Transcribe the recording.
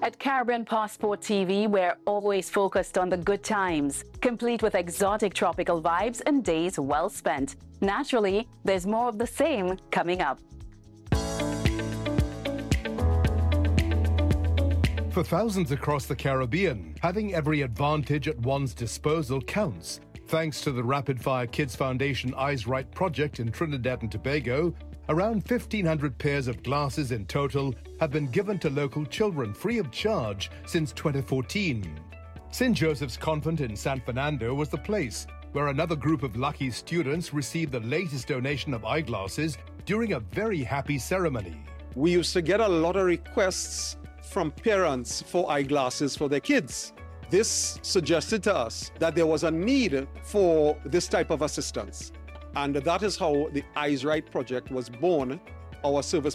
At Caribbean Passport TV, we're always focused on the good times, complete with exotic tropical vibes and days well spent. Naturally, there's more of the same coming up. For thousands across the Caribbean, having every advantage at one's disposal counts. Thanks to the Rapid Fire Kids Foundation Eyes Right project in Trinidad and Tobago, around 1,500 pairs of glasses in total have been given to local children free of charge since 2014. St. Joseph's Convent in San Fernando was the place where another group of lucky students received the latest donation of eyeglasses during a very happy ceremony. We used to get a lot of requests from parents for eyeglasses for their kids. This suggested to us that there was a need for this type of assistance. And that is how the Eyes Right project was born. Our service